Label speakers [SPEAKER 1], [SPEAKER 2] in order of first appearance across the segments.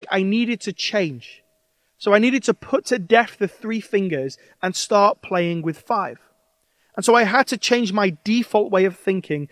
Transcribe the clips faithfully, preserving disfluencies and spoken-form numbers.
[SPEAKER 1] I needed to change. So I needed to put to death the three fingers and start playing with five. And so I had to change my default way of thinking,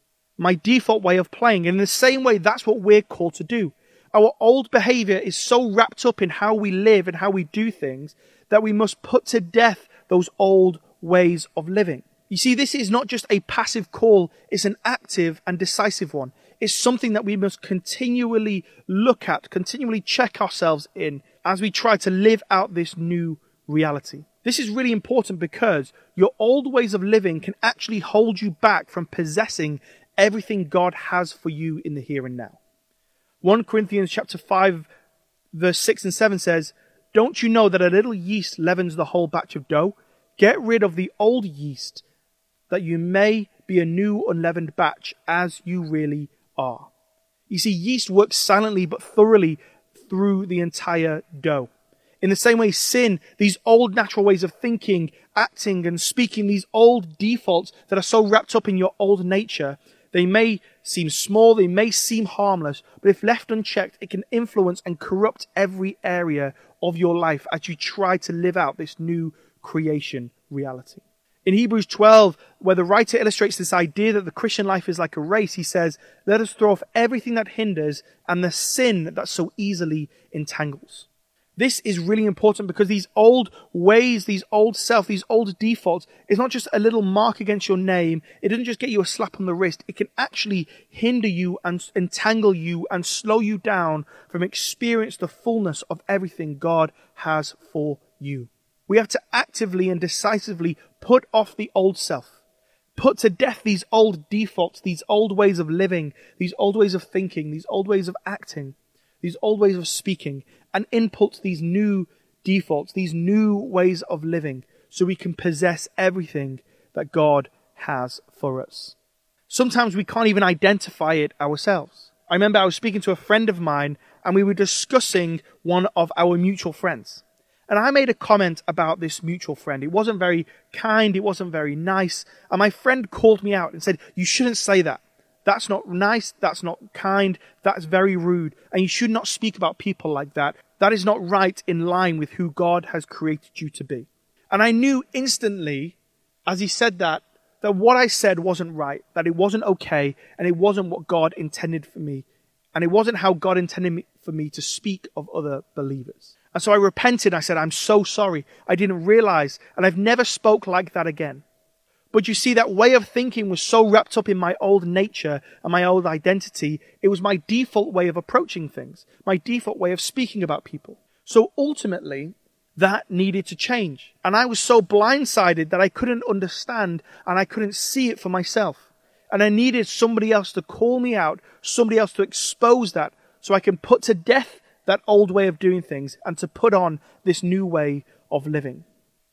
[SPEAKER 1] my default way of playing. And in the same way, that's what we're called to do. Our old behavior is so wrapped up in how we live and how we do things that we must put to death those old ways of living. You see, this is not just a passive call, it's an active and decisive one. It's something that we must continually look at, continually check ourselves in as we try to live out this new reality. This is really important because your old ways of living can actually hold you back from possessing everything God has for you in the here and now. First Corinthians chapter five, verse six and seven says, "Don't you know that a little yeast leavens the whole batch of dough? Get rid of the old yeast, that you may be a new unleavened batch, as you really are." You see, yeast works silently but thoroughly through the entire dough. In the same way, sin, these old natural ways of thinking, acting, and speaking, these old defaults that are so wrapped up in your old nature, they may seem small, they may seem harmless, but if left unchecked, it can influence and corrupt every area of your life as you try to live out this new creation reality. In Hebrews twelve, where the writer illustrates this idea that the Christian life is like a race, he says, "Let us throw off everything that hinders and the sin that so easily entangles." This is really important because these old ways, these old self, these old defaults, is not just a little mark against your name. It doesn't just get you a slap on the wrist. It can actually hinder you and entangle you and slow you down from experiencing the fullness of everything God has for you. We have to actively and decisively put off the old self. Put to death these old defaults, these old ways of living, these old ways of thinking, these old ways of acting, these old ways of speaking, and input these new defaults, these new ways of living, so we can possess everything that God has for us. Sometimes we can't even identify it ourselves. I remember I was speaking to a friend of mine, and we were discussing one of our mutual friends. And I made a comment about this mutual friend. It wasn't very kind, it wasn't very nice, and my friend called me out and said, "You shouldn't say that. That's not nice, that's not kind, that's very rude, and you should not speak about people like that. That is not right in line with who God has created you to be." And I knew instantly, as he said that, that what I said wasn't right, that it wasn't okay, and it wasn't what God intended for me, and it wasn't how God intended me, for me to speak of other believers. And so I repented, I said, "I'm so sorry, I didn't realize, and I've never spoke like that again." But you see, that way of thinking was so wrapped up in my old nature and my old identity, it was my default way of approaching things, my default way of speaking about people. So ultimately, that needed to change. And I was so blindsided that I couldn't understand and I couldn't see it for myself. And I needed somebody else to call me out, somebody else to expose that, so I can put to death that old way of doing things and to put on this new way of living.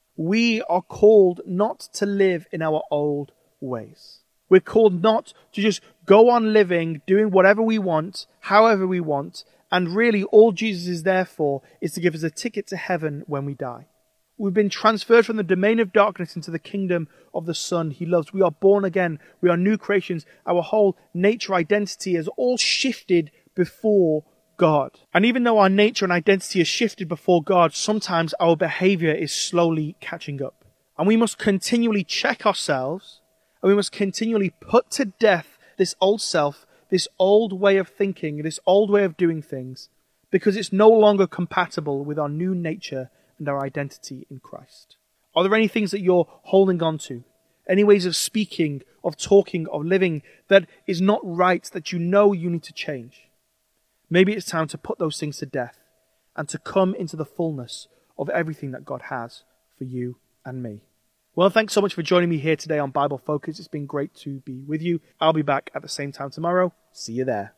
[SPEAKER 1] We are called not to live in our old ways. We're called not to just go on living, doing whatever we want, however we want, and really all Jesus is there for is to give us a ticket to heaven when we die. We've been transferred from the domain of darkness into the kingdom of the Son He loves. We are born again. We are new creations. Our whole nature, identity has all shifted before God. And even though our nature and identity is shifted before God, sometimes our behavior is slowly catching up. And we must continually check ourselves, and we must continually put to death this old self, this old way of thinking, this old way of doing things, because it's no longer compatible with our new nature and our identity in Christ. Are there any things that you're holding on to? Any ways of speaking, of talking, of living that is not right, that you know you need to change? Maybe it's time to put those things to death and to come into the fullness of everything that God has for you and me. Well, thanks so much for joining me here today on Bible Focus. It's been great to be with you. I'll be back at the same time tomorrow. See you there.